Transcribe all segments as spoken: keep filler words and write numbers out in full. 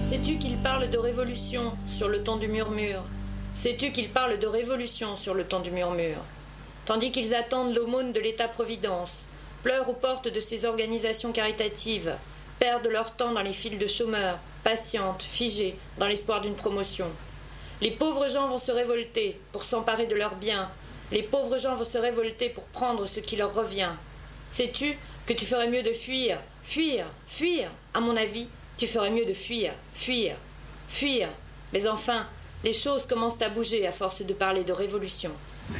Sais-tu qu'il parle de révolution sur le ton du murmure? Sais-tu qu'ils parlent de révolution sur le ton du murmure? Tandis qu'ils attendent l'aumône de l'État-providence, pleurent aux portes de ces organisations caritatives, perdent leur temps dans les files de chômeurs, patientes, figées, dans l'espoir d'une promotion. Les pauvres gens vont se révolter pour s'emparer de leurs biens. Les pauvres gens vont se révolter pour prendre ce qui leur revient. Sais-tu que tu ferais mieux de fuir, fuir, fuir? À mon avis, tu ferais mieux de fuir, fuir, fuir. Mais enfin, les choses commencent à bouger à force de parler de révolution.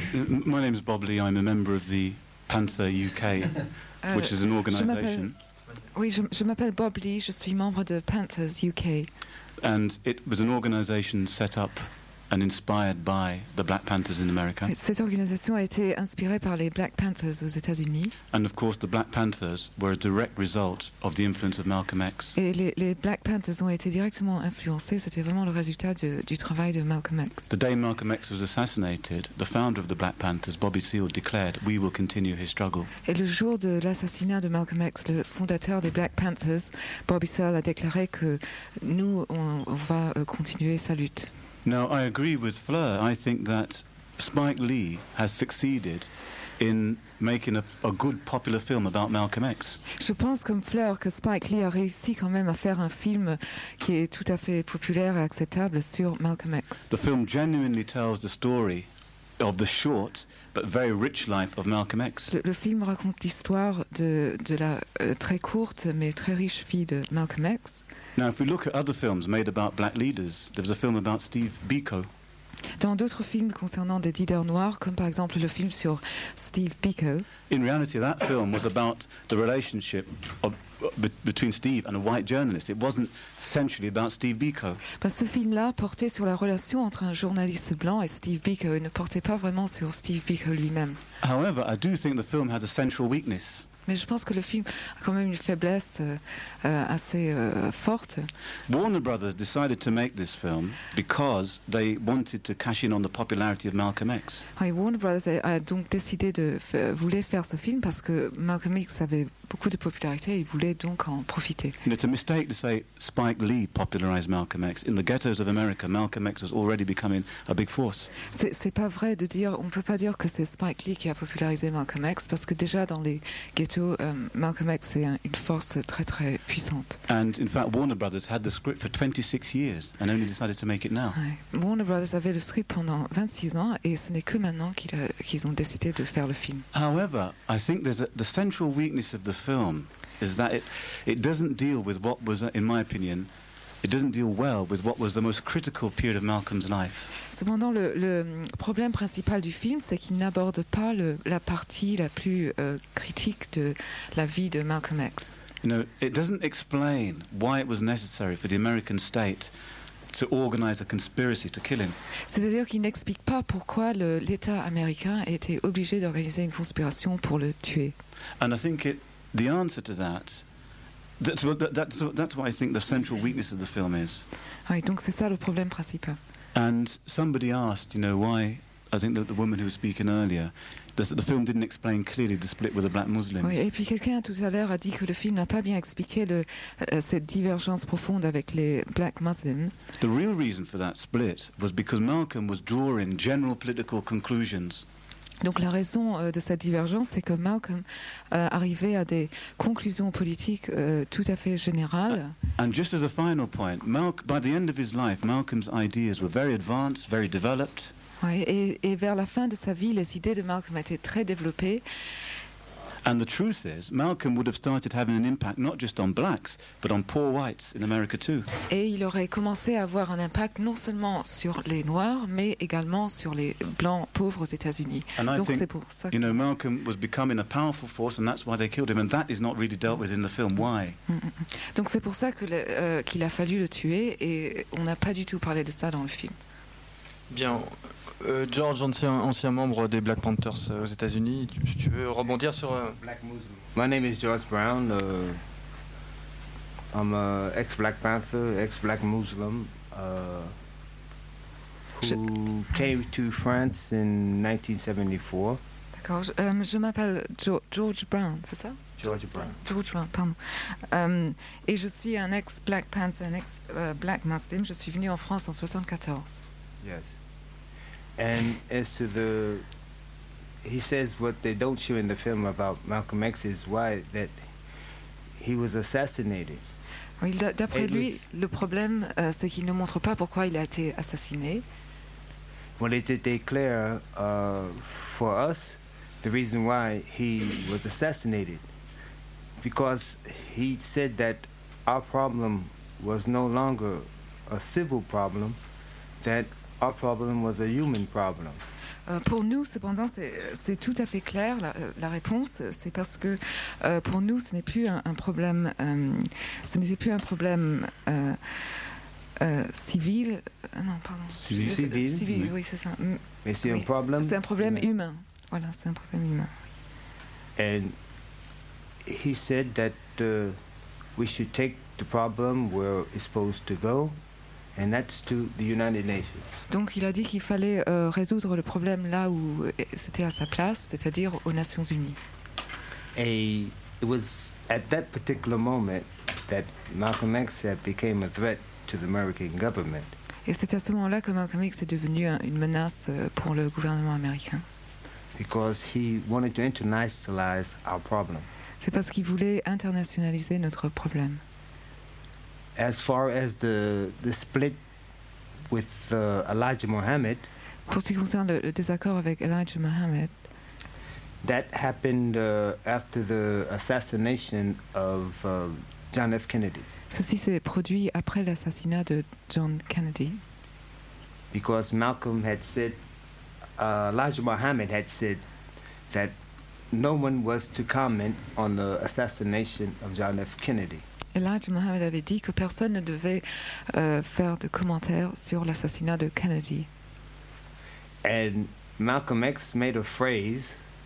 My name is Bob Lee. I'm a member of the Panther U K, which is an organisation. Oui, je, je m'appelle Bob Lee. Je suis membre de Panthers U K. And it was an organisation set up and inspired by the Black Panthers in America. Cette organisation a été inspirée par les Black Panthers aux États-Unis. And of course, the Black Panthers were a direct result of the influence of Malcolm X. Et les, les Black Panthers ont été directement influencés. C'était vraiment le résultat de, du travail de Malcolm X. The day Malcolm X was assassinated, the founder of the Black Panthers, Bobby Seale, declared, "We will continue his struggle." Et le jour de l'assassinat de Malcolm X, le fondateur des Black Panthers, Bobby Seale, a déclaré que nous, on, on va continuer sa lutte. Now, I agree with Fleur. I think that Spike Lee has succeeded in making a, a good popular film about Malcolm X. Je pense comme Fleur que Spike Lee a réussi quand même à faire un film qui est tout à fait populaire et acceptable sur Malcolm X. The film genuinely tells the story of the short but very rich life of Malcolm X. Le, le film raconte l'histoire de, de la euh, très courte mais très riche vie de Malcolm X. Now, if we look at other films made about black leaders, there was a film about Steve Biko. Dans d'autres films concernant des leaders noirs, comme par exemple le film sur Steve Biko. In reality, that film was about the relationship of, be, between Steve and a white journalist. It wasn't centrally about Steve Biko. Ben, ce film-là portait sur la relation entre un journaliste blanc et Steve Biko et ne portait pas vraiment sur Steve Biko lui-même. However, I do think the film has a central weakness. Mais je pense que le film a quand même une faiblesse euh, euh, assez euh, forte. Warner Brothers decided to make this film because they wanted to cash in on the popularity of Malcolm X. Oui, Warner Brothers a, a donc décidé de f- voulait faire ce film parce que Malcolm X avait beaucoup de popularité et il voulait donc en profiter. You know, it's a mistake to say Spike Lee popularized Malcolm X. In the ghettos of America, Malcolm X was already becoming a big force. C'est, c'est pas vrai de dire, on peut pas dire que c'est Spike Lee qui a popularisé Malcolm X parce que déjà dans les ghettos, um, Malcolm X est un, une force très très puissante. And in fact, Warner Brothers had the script for twenty-six years and only decided to make it now. Ouais. Warner Brothers avait le script pendant vingt-six ans et ce n'est que maintenant qu'il a, qu'ils ont décidé de faire le film. However, I think there's a, the central weakness of the film is that it it doesn't deal with what was, in my opinion, it doesn't deal well with what was the most critical period of Malcolm's life. Cependant, le, le problème principal du film, c'est qu'il n'aborde pas le, la partie la plus euh, critique de la vie de Malcolm X. You know, it doesn't explain why it was necessary for the American state to organize a conspiracy to kill him. C'est-à-dire qu'il n'explique pas pourquoi le, l'État américain était obligé d'organiser une conspiration pour le tuer. And I think it, the answer to that, that's what, that, that's, that's what I think the central weakness of the film is. Oui, donc c'est ça le problème principal. And somebody asked, you know, why, I think that the woman who was speaking earlier, the, the film didn't explain clearly the split with the black Muslims. Oui, et puis quelqu'un tout à l'heure a dit que le film n'a pas bien expliqué le, euh, cette divergence profonde avec les black Muslims. The real reason for that split was because Malcolm was drawing general political conclusions. Donc la raison euh, de cette divergence, c'est que Malcolm euh, arrivait à des conclusions politiques euh, tout à fait générales. And just as a final point, Mal- by the end of his life, Malcolm's ideas were very advanced, very developed. Ouais, et, et vers la fin de sa vie, les idées de Malcolm étaient très développées. And the truth is, Malcolm would have started having an impact not just on blacks, but on poor whites in America too. Et il aurait commencé à avoir un impact non seulement sur les Noirs, mais également sur les Blancs pauvres aux États-Unis. And I Donc c'est think, pour ça que... you know, Malcolm was becoming a powerful force, and that's why they killed him. And that is not really dealt with in the film. Why? Donc c'est pour ça que le, euh, qu'il a fallu le tuer, et on n'a pas du tout parlé de ça dans le film. Bien. Euh, George, ancien, ancien membre des Black Panthers euh, aux États-Unis, tu, tu veux rebondir sur. Euh... Black Muslim. My name is George Brown. Uh, I'm a ex-Black Panther, ex-Black Muslim, uh, who Je... came to France in nineteen seventy-four. D'accord. Je, euh, je m'appelle jo- George Brown, c'est ça? George Brown. George Brown, pardon. Euh, et je suis un ex-Black Panther, un ex-Black Muslim. Je suis venu en France en soixante-quatorze. Yes. And as to the, he says what they don't show in the film about Malcolm X is why that he was assassinated. Oui, d'après lui, le problème, euh, c'est qu'il ne montre pas pourquoi il a été assassiné. Well, it était clair uh, for us the reason why he was assassinated, because he said that our problem was no longer a civil problem, that our problem was a human problem. Euh, pour nous, cependant, c'est tout à fait clair. La, la réponse, c'est parce que euh, pour nous, ce n'est plus un, un problème. Euh, ce n'était plus un problème euh, euh, civil. Euh, non, pardon. Civil. Civil, civil oui, oui c'est ça. Mais c'est oui. un problème. C'est un problème humain. Voilà, c'est un problème humain. And he said that uh, we should take the problem where it's supposed to go. And that's to the United Nations. Donc il a dit qu'il fallait euh, résoudre le problème là où c'était à sa place, c'est-à-dire aux Nations Unies. A, it was at that particular moment that Malcolm X had became a threat to the American government. Et c'est à ce moment-là que Malcolm X est devenu un, une menace pour le gouvernement américain. Because he wanted to internationalize our problem. C'est parce qu'il voulait internationaliser notre problème. As far as the the split with uh, Elijah Muhammad, pour ce qui concerne le, le désaccord avec Elijah Muhammad, that happened uh, after the assassination of uh, John F. Kennedy. Ceci s'est produit après l'assassinat de John Kennedy. Because Malcolm had said, uh, Elijah Muhammad had said that no one was to comment on the assassination of John F. Kennedy. Elijah Muhammad avait dit que personne ne devait euh, faire de commentaires sur l'assassinat de Kennedy. And Malcolm X made a phrase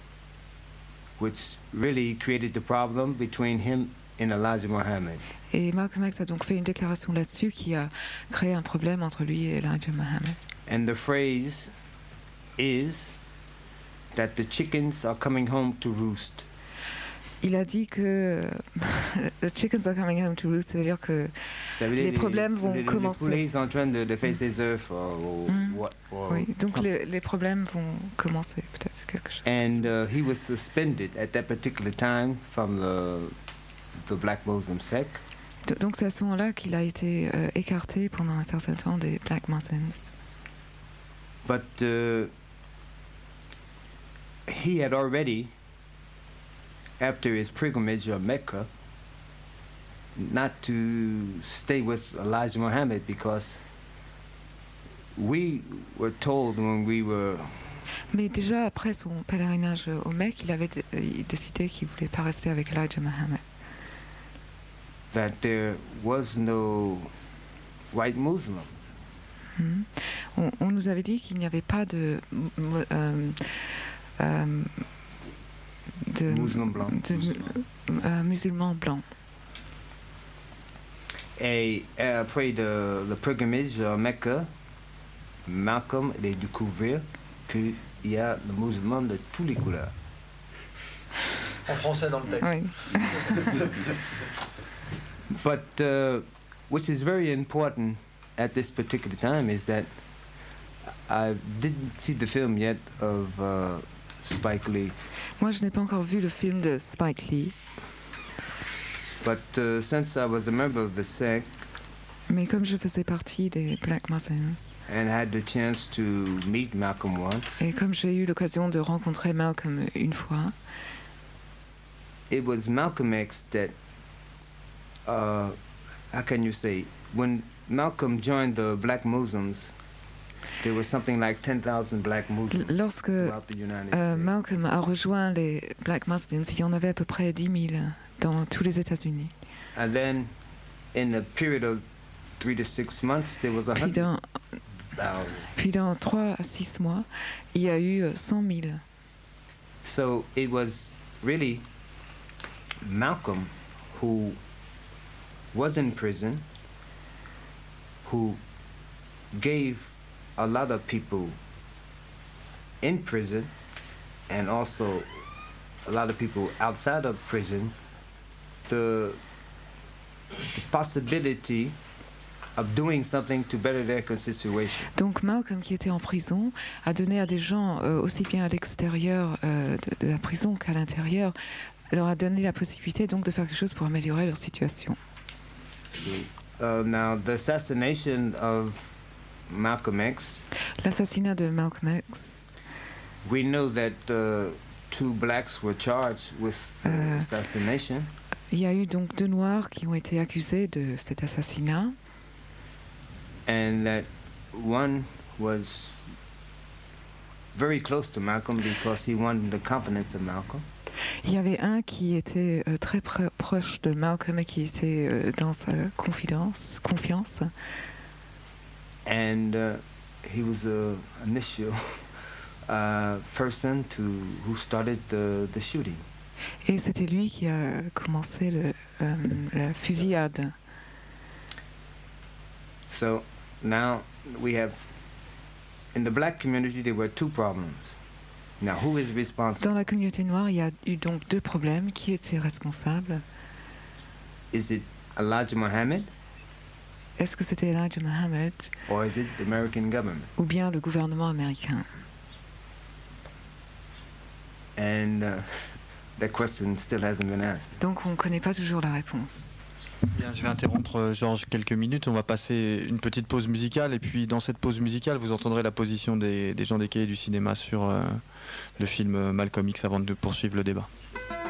which really created the problem between him and Elijah Muhammad. Et Malcolm X a donc fait une déclaration là-dessus qui a créé un problème entre lui et Elijah Muhammad. And the phrase is that the chickens are coming home to roost. Il a dit que the chickens are coming home to roost, c'est-à-dire que les problèmes vont les, commencer. Les poulets sont en train de, de faire ses œufs. Or, mm. or, or oui, donc les, les problèmes vont commencer, peut-être quelque chose. And uh, he was suspended at that particular time from the the Black Muslim sect. Donc c'est à ce moment-là qu'il a été euh, écarté pendant un certain temps des Black Muslims. But uh, he had already, after his pilgrimage of Mecca, not to stay with Elijah Muhammad, because we were told when we were. Mais déjà après son pèlerinage au Mecque, il avait d- décidé qu'il voulait pas rester avec Elijah Muhammad. That there was no white Muslim. Mm-hmm. On, on nous avait dit qu'il n'y avait pas de euh, euh, de musulmans blancs. De, de, euh, musulmans blancs. Et après le, le pilgrimage à Mecca, Malcolm a découvert qu'il y a le musulman de toutes les couleurs. En français dans le texte. Oui. But uh, which is very important at this particular time is that I didn't see the film yet of uh, Spike Lee. Moi, je n'ai pas encore vu le film de Spike Lee. But uh, since I was a member of the sect, mais comme je faisais partie des Black Muslims, and had the chance to meet Malcolm once, et comme j'ai eu l'occasion de rencontrer Malcolm une fois, it was Malcolm X that, uh, how can you say, when Malcolm joined the Black Muslims, there was something like ten thousand Black Muslims lorsque throughout the United euh, States. Malcolm a rejoint les Black Muslims, il y en avait à peu près dix mille dans tous les États-Unis. And then, in a period of three to six months, there was a Puis hundred dans, thousand. puis dans trois à six mois, il y a eu cent mille. So it was really Malcolm who was in prison, who gave a lot of people in prison and also a lot of people outside of prison the, the possibility of doing something to better their situation. Donc Malcolm, qui était en prison, a donné à des gens, euh, aussi bien à l'extérieur euh, de, de la prison qu'à l'intérieur, leur a donné la possibilité donc de faire quelque chose pour améliorer leur situation. Uh, now, the assassination of Malcolm X. L'assassinat de Malcolm X. We know that uh, two blacks were charged with uh, euh, assassination. Il y a eu donc deux noirs qui ont été accusés de cet assassinat. And that one was very close to Malcolm because he won the confidence of Malcolm. Il y avait un qui était euh, très pr- proche de Malcolm et qui était euh, dans sa confidence, confiance. And uh, he was a initial uh, person to who started the, the shooting. Et c'était lui qui a commencé le, euh, la fusillade. So now we have, in the black community, there were two problems. Now, who is responsible? Dans la communauté noire, il y a eu donc deux problèmes. Qui était responsable? Is it Elijah Muhammad? Est-ce que c'était Elijah Muhammad? Or is it the American government? Ou bien le gouvernement américain? And uh, that question still hasn't been asked. Donc on ne connaît pas toujours la réponse. Bien, je vais interrompre Georges quelques minutes. On va passer une petite pause musicale et puis dans cette pause musicale, vous entendrez la position des, des gens des cahiers du cinéma sur euh, le film Malcolm X avant de poursuivre le débat.